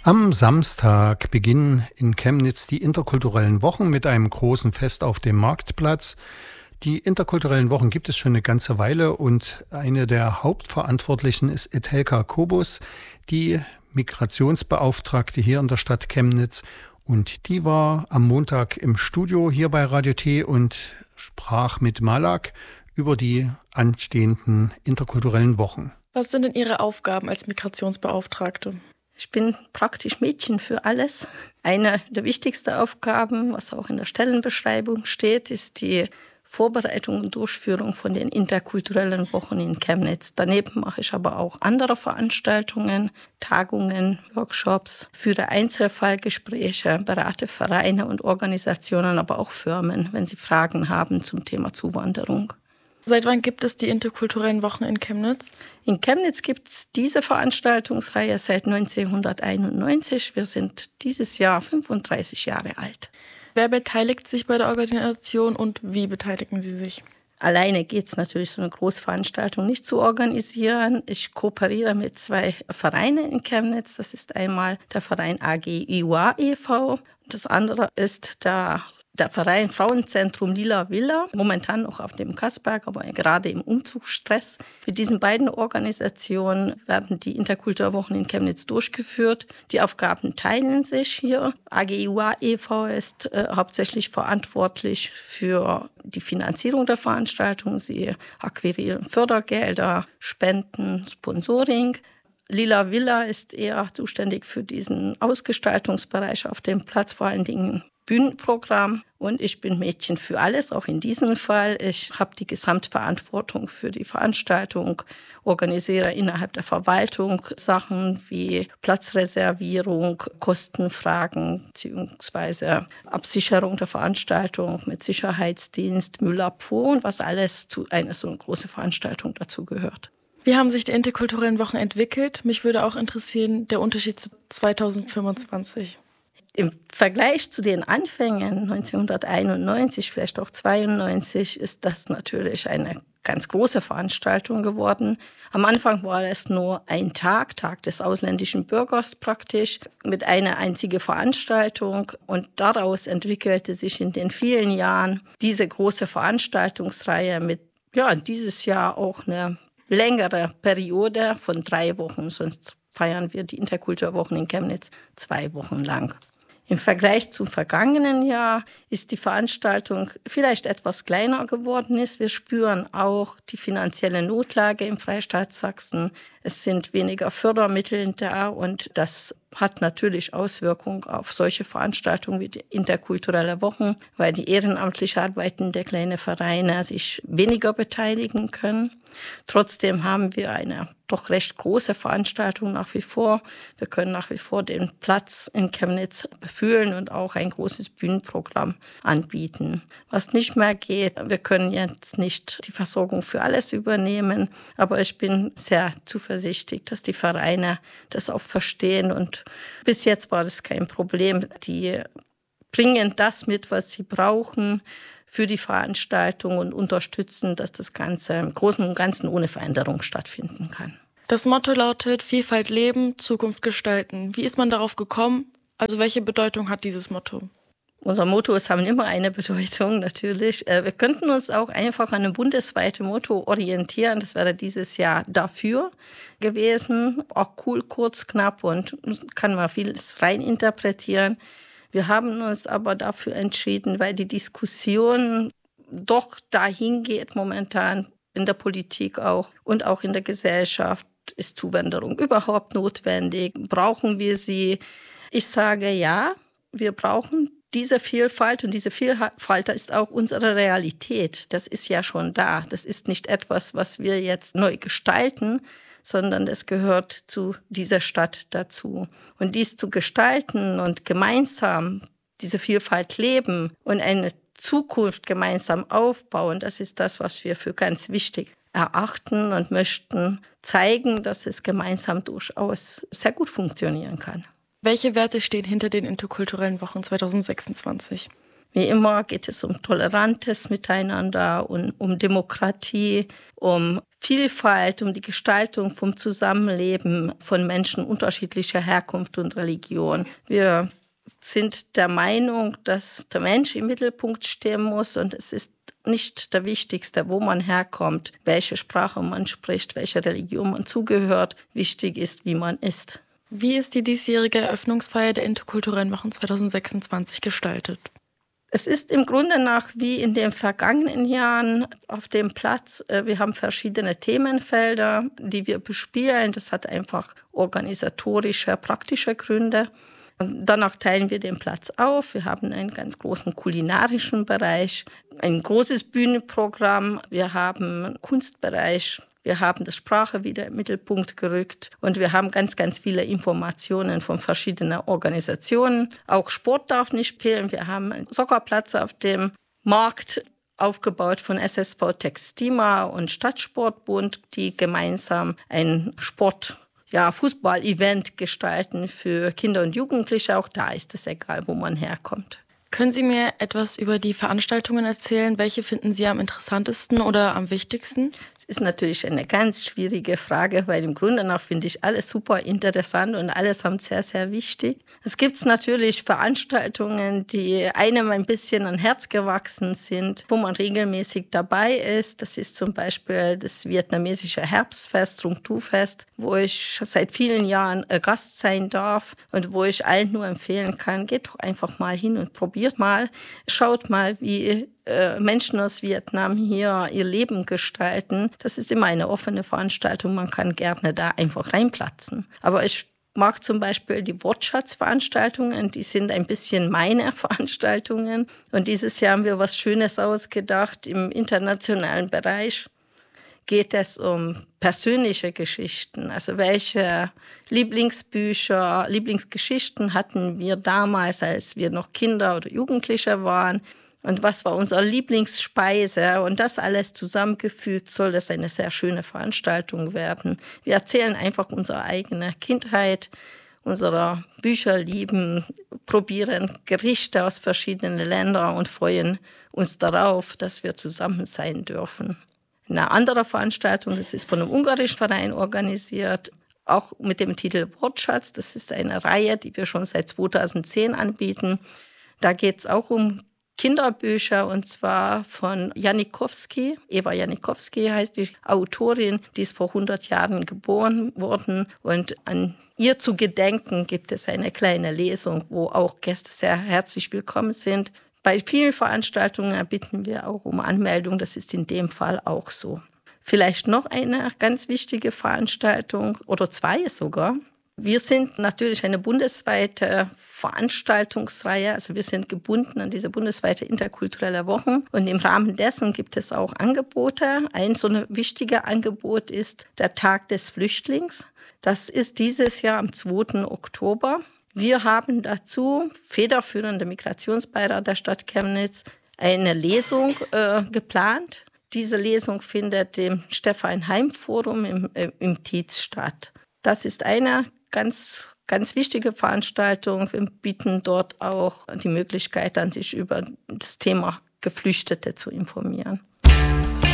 Am Samstag beginnen in Chemnitz die interkulturellen Wochen mit einem großen Fest auf dem Marktplatz. Die interkulturellen Wochen gibt es schon eine ganze Weile und eine der Hauptverantwortlichen ist Etelka Kobus, die Migrationsbeauftragte hier in der Stadt Chemnitz. Und die war am Montag im Studio hier bei Radio T und sprach mit Malak über die anstehenden interkulturellen Wochen. Was sind denn Ihre Aufgaben als Migrationsbeauftragte? Ich bin praktisch Mädchen für alles. Eine der wichtigsten Aufgaben, was auch in der Stellenbeschreibung steht, ist die Vorbereitung und Durchführung von den interkulturellen Wochen in Chemnitz. Daneben mache ich aber auch andere Veranstaltungen, Tagungen, Workshops, führe Einzelfallgespräche, berate Vereine und Organisationen, aber auch Firmen, wenn sie Fragen haben zum Thema Zuwanderung. Seit wann gibt es die interkulturellen Wochen in Chemnitz? In Chemnitz gibt es diese Veranstaltungsreihe seit 1991. Wir sind dieses Jahr 35 Jahre alt. Wer beteiligt sich bei der Organisation und wie beteiligen Sie sich? Alleine geht es natürlich, so eine Großveranstaltung nicht zu organisieren. Ich kooperiere mit 2 Vereinen in Chemnitz. Das ist einmal der Verein AG IUA e.V. Das andere ist der Verein Frauenzentrum Lila Villa, momentan noch auf dem Kasberg, aber gerade im Umzugsstress. Mit diesen beiden Organisationen werden die Interkulturwochen in Chemnitz durchgeführt. Die Aufgaben teilen sich hier. AGUA e.V. ist hauptsächlich verantwortlich für die Finanzierung der Veranstaltung. Sie akquirieren Fördergelder, Spenden, Sponsoring. Lila Villa ist eher zuständig für diesen Ausgestaltungsbereich auf dem Platz, vor allen Dingen Bühnenprogramm. Und ich bin Mädchen für alles, auch in diesem Fall. Ich habe die Gesamtverantwortung für die Veranstaltung, organisiere innerhalb der Verwaltung Sachen wie Platzreservierung, Kostenfragen bzw. Absicherung der Veranstaltung mit Sicherheitsdienst, Müllabfuhr und was alles zu einer so einer großen Veranstaltung dazu gehört. Wie haben sich die interkulturellen Wochen entwickelt? Mich würde auch interessieren, der Unterschied zu 2025. Im Vergleich zu den Anfängen 1991, vielleicht auch 92, ist das natürlich eine ganz große Veranstaltung geworden. Am Anfang war es nur ein Tag des ausländischen Bürgers praktisch, mit einer einzigen Veranstaltung. Und daraus entwickelte sich in den vielen Jahren diese große Veranstaltungsreihe mit, dieses Jahr auch eine längere Periode von 3 Wochen. Sonst feiern wir die Interkulturwochen in Chemnitz 2 Wochen lang. Im Vergleich zum vergangenen Jahr ist die Veranstaltung vielleicht etwas kleiner geworden. Wir spüren auch die finanzielle Notlage im Freistaat Sachsen. Es sind weniger Fördermittel da und das hat natürlich Auswirkungen auf solche Veranstaltungen wie die interkulturelle Wochen, weil die ehrenamtlich arbeitenden kleinen Vereine sich weniger beteiligen können. Trotzdem haben wir eine doch recht große Veranstaltung nach wie vor. Wir können nach wie vor den Platz in Chemnitz befüllen und auch ein großes Bühnenprogramm anbieten. Was nicht mehr geht, wir können jetzt nicht die Versorgung für alles übernehmen, aber ich bin sehr zuversichtlich, dass die Vereine das auch verstehen und bis jetzt war das kein Problem. Die bringen das mit, was sie brauchen für die Veranstaltung und unterstützen, dass das Ganze im Großen und Ganzen ohne Veränderung stattfinden kann. Das Motto lautet Vielfalt leben, Zukunft gestalten. Wie ist man darauf gekommen? Also welche Bedeutung hat dieses Motto? Unsere Mottos haben immer eine Bedeutung, natürlich. Wir könnten uns auch einfach an einem bundesweiten Motto orientieren. Das wäre dieses Jahr dafür gewesen. Auch cool, kurz, knapp und kann man vieles reininterpretieren. Wir haben uns aber dafür entschieden, weil die Diskussion doch dahin geht momentan in der Politik auch und auch in der Gesellschaft. Ist Zuwanderung überhaupt notwendig? Brauchen wir sie? Ich sage ja, wir brauchen diese Vielfalt und diese Vielfalt ist auch unsere Realität. Das ist ja schon da. Das ist nicht etwas, was wir jetzt neu gestalten, sondern es gehört zu dieser Stadt dazu. Und dies zu gestalten und gemeinsam diese Vielfalt leben und eine Zukunft gemeinsam aufbauen, das ist das, was wir für ganz wichtig erachten und möchten zeigen, dass es gemeinsam durchaus sehr gut funktionieren kann. Welche Werte stehen hinter den interkulturellen Wochen 2026? Wie immer geht es um tolerantes Miteinander und um Demokratie, um Vielfalt, um die Gestaltung vom Zusammenleben von Menschen unterschiedlicher Herkunft und Religion. Wir sind der Meinung, dass der Mensch im Mittelpunkt stehen muss und es ist nicht der Wichtigste, wo man herkommt, welche Sprache man spricht, welcher Religion man zugehört. Wichtig ist, wie man ist. Wie ist die diesjährige Eröffnungsfeier der Interkulturellen Wochen 2026 gestaltet? Es ist im Grunde nach wie in den vergangenen Jahren auf dem Platz. Wir haben verschiedene Themenfelder, die wir bespielen. Das hat einfach organisatorische, praktische Gründe. Und danach teilen wir den Platz auf. Wir haben einen ganz großen kulinarischen Bereich, ein großes Bühnenprogramm. Wir haben einen Kunstbereich. Wir haben die Sprache wieder im Mittelpunkt gerückt. Und wir haben ganz, ganz viele Informationen von verschiedenen Organisationen. Auch Sport darf nicht fehlen. Wir haben einen Soccerplatz auf dem Markt aufgebaut von SSV Textima und Stadtsportbund, die gemeinsam ein Fußball-Event gestalten für Kinder und Jugendliche. Auch da ist es egal, wo man herkommt. Können Sie mir etwas über die Veranstaltungen erzählen? Welche finden Sie am interessantesten oder am wichtigsten? Es ist natürlich eine ganz schwierige Frage, weil im Grunde nach finde ich alles super interessant und allesamt sehr, sehr wichtig. Es gibt natürlich Veranstaltungen, die einem ein bisschen an Herz gewachsen sind, wo man regelmäßig dabei ist. Das ist zum Beispiel das vietnamesische Herbstfest, Trung Thu Fest, wo ich seit vielen Jahren Gast sein darf und wo ich allen nur empfehlen kann, geht doch einfach mal hin und probiert mal, schaut mal, wie Menschen aus Vietnam hier ihr Leben gestalten. Das ist immer eine offene Veranstaltung, man kann gerne da einfach reinplatzen. Aber ich mag zum Beispiel die Wortschatzveranstaltungen, die sind ein bisschen meine Veranstaltungen. Und dieses Jahr haben wir was Schönes ausgedacht. Im internationalen Bereich geht es um persönliche Geschichten. Also welche Lieblingsbücher, Lieblingsgeschichten hatten wir damals, als wir noch Kinder oder Jugendliche waren? Und was war unsere Lieblingsspeise? Und das alles zusammengefügt soll das eine sehr schöne Veranstaltung werden. Wir erzählen einfach unsere eigene Kindheit, unsere Bücher lieben, probieren Gerichte aus verschiedenen Ländern und freuen uns darauf, dass wir zusammen sein dürfen. Eine andere Veranstaltung, das ist von einem ungarischen Verein organisiert, auch mit dem Titel Wortschatz. Das ist eine Reihe, die wir schon seit 2010 anbieten. Da geht es auch um Kinderbücher und zwar von Janikowski. Eva Janikowski heißt die Autorin, die ist vor 100 Jahren geboren worden und an ihr zu gedenken gibt es eine kleine Lesung, wo auch Gäste sehr herzlich willkommen sind. Bei vielen Veranstaltungen bitten wir auch um Anmeldung, das ist in dem Fall auch so. Vielleicht noch eine ganz wichtige Veranstaltung oder zwei sogar. Wir sind natürlich eine bundesweite Veranstaltungsreihe, also wir sind gebunden an diese bundesweite interkulturelle Wochen und im Rahmen dessen gibt es auch Angebote. Ein so ein wichtiges Angebot ist der Tag des Flüchtlings. Das ist dieses Jahr am 2. Oktober. Wir haben dazu federführender Migrationsbeirat der Stadt Chemnitz eine Lesung geplant. Diese Lesung findet im Stefan-Heim-Forum im Tietz statt. Das ist eine ganz, ganz wichtige Veranstaltung. Wir bieten dort auch die Möglichkeit, sich über das Thema Geflüchtete zu informieren.